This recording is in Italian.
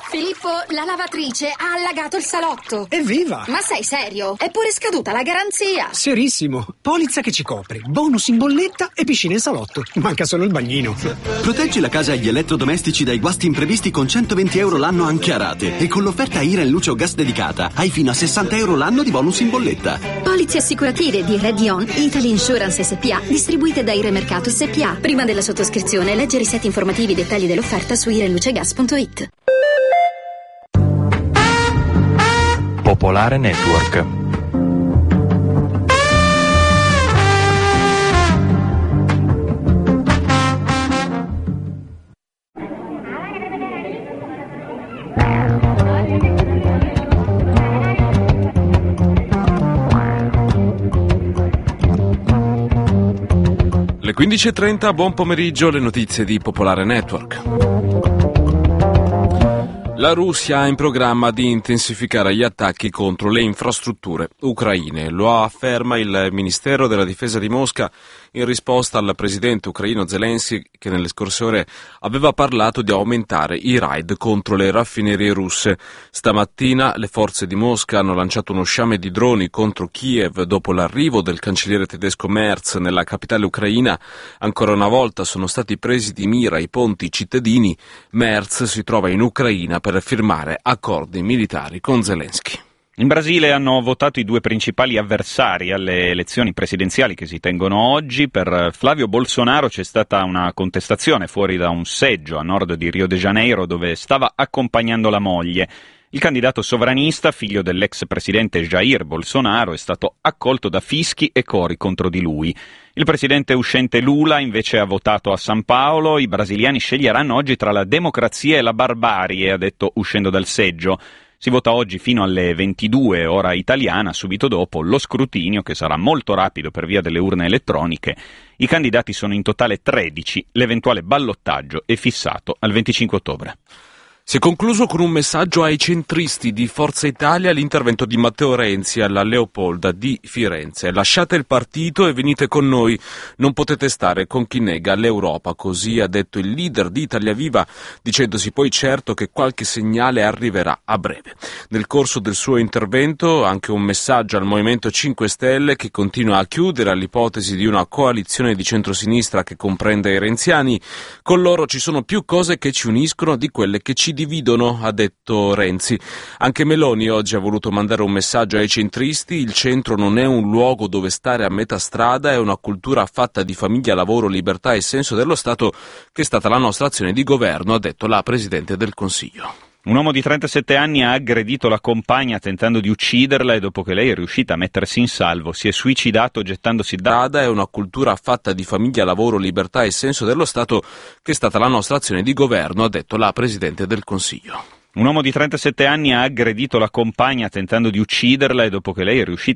Filippo, la lavatrice ha allagato il salotto. Evviva! Ma sei serio? È pure scaduta la garanzia. Serissimo. Polizza che ci copre, bonus in bolletta e piscina in salotto. Manca solo il bagnino. Proteggi la casa e gli elettrodomestici dai guasti imprevisti con 120 euro l'anno anche a rate. E con l'offerta Iren Luce o Gas dedicata hai fino a 60 euro l'anno di bonus in bolletta. Polizze assicurative di Redion Italy Insurance SPA, distribuite da Iremercato SPA. Prima della sottoscrizione, leggere i set informativi e dettagli dell'offerta su irenlucegas.it. Popolare Network. Le 15.30, buon pomeriggio, le notizie di Popolare Network. La Russia ha in programma di intensificare gli attacchi contro le infrastrutture ucraine. Lo afferma il Ministero della Difesa di Mosca in risposta al presidente ucraino Zelensky, che nelle scorse ore aveva parlato di aumentare i raid contro le raffinerie russe. Stamattina le forze di Mosca hanno lanciato uno sciame di droni contro Kiev dopo l'arrivo del cancelliere tedesco Merz nella capitale ucraina. Ancora una volta sono stati presi di mira i ponti cittadini. Merz si trova in Ucraina per firmare accordi militari con Zelensky. In Brasile hanno votato i due principali avversari alle elezioni presidenziali che si tengono oggi. Per Flavio Bolsonaro c'è stata una contestazione fuori da un seggio a nord di Rio de Janeiro dove stava accompagnando la moglie. Il candidato sovranista, figlio dell'ex presidente Jair Bolsonaro, è stato accolto da fischi e cori contro di lui. Il presidente uscente Lula invece ha votato a San Paolo. I brasiliani sceglieranno oggi tra la democrazia e la barbarie, ha detto uscendo dal seggio. Si vota oggi fino alle 22 ora italiana, subito dopo lo scrutinio che sarà molto rapido per via delle urne elettroniche. I candidati sono in totale 13, l'eventuale ballottaggio è fissato al 25 ottobre. Si è concluso con un messaggio ai centristi di Forza Italia l'intervento di Matteo Renzi alla Leopolda di Firenze. Lasciate il partito e venite con noi, non potete stare con chi nega l'Europa, così ha detto il leader di Italia Viva, dicendosi poi certo che qualche segnale arriverà a breve. Nel corso del suo intervento anche un messaggio al Movimento 5 Stelle che continua a chiudere all'ipotesi di una coalizione di centrosinistra che comprenda i renziani. Con loro ci sono più cose che ci uniscono di quelle che ci dividono, ha detto Renzi. Anche Meloni oggi ha voluto mandare un messaggio ai centristi: il centro non è un luogo dove stare a metà strada, è una cultura fatta di famiglia, lavoro, libertà e senso dello Stato che è stata la nostra azione di governo, ha detto la Presidente del Consiglio. Un uomo di 37 anni ha aggredito la compagna tentando di ucciderla e dopo che lei è riuscita a mettersi in salvo si è suicidato gettandosi da strada. È una cultura fatta di famiglia, lavoro, libertà e senso dello Stato che è stata la nostra azione di governo, ha detto la Presidente del Consiglio. Un uomo di 37 anni ha aggredito la compagna tentando di ucciderla e dopo che lei è riuscita